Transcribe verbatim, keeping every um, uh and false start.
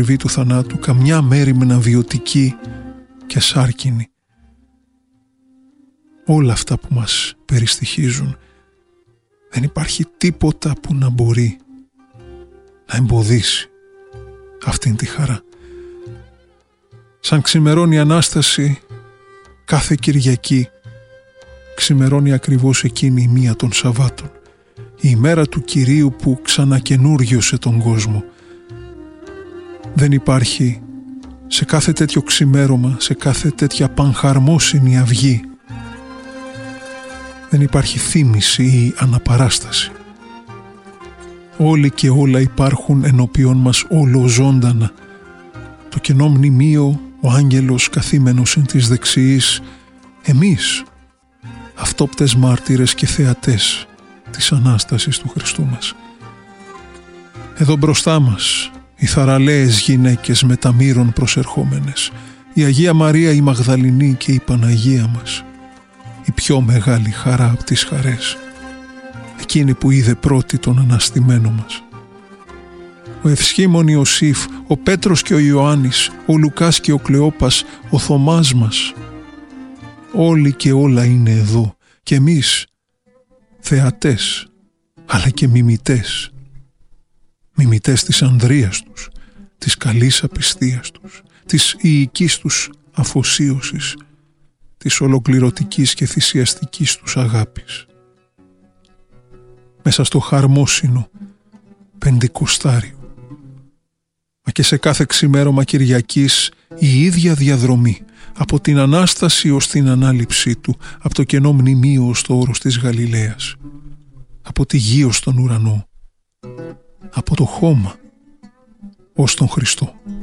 του θανάτου, καμιά μέριμνα βιωτική και σάρκινη. Όλα αυτά που μας περιστοιχίζουν, δεν υπάρχει τίποτα που να μπορεί να εμποδίσει αυτήν τη χαρά. Σαν ξημερώνει η Ανάσταση κάθε Κυριακή, ξημερώνει ακριβώς εκείνη η μία των Σαββάτων, η ημέρα του Κυρίου που ξανακαινούργιωσε τον κόσμο. Δεν υπάρχει σε κάθε τέτοιο ξημέρωμα, σε κάθε τέτοια πανχαρμόσυνη αυγή, δεν υπάρχει θύμηση ή αναπαράσταση. Όλοι και όλα υπάρχουν ενώπιον μας ολοζώντανα. Το κενό μνημείο, ο άγγελος καθήμενος εν της δεξιής, εμείς, αυτόπτες μάρτυρες και θεατές της Ανάστασης του Χριστού μας. Εδώ μπροστά μας οι θαραλέες γυναίκες με τα μύρων προσερχόμενες, η Αγία Μαρία η Μαγδαληνή και η Παναγία μας, η πιο μεγάλη χαρά από τις χαρές, εκείνη που είδε πρώτη τον αναστημένο μας. Ο Ευσχήμων Ιωσήφ, ο Πέτρος και ο Ιωάννης, ο Λουκάς και ο Κλεόπας, ο Θωμάς μας, όλοι και όλα είναι εδώ και εμείς θεατές αλλά και μιμητές, μιμητές της ανδρείας τους, της καλής απιστίας τους, της ιικής τους αφοσίωσης, της ολοκληρωτικής και θυσιαστικής τους αγάπης. Μέσα στο χαρμόσυνο Πεντηκοστάριο, μα και σε κάθε ξημέρωμα Κυριακής η ίδια διαδρομή, από την Ανάσταση ως την Ανάληψή του, από το κενό μνημείο ως το όρος της Γαλιλαίας, από τη γη ως τον ουρανό, από το χώμα ως τον Χριστό.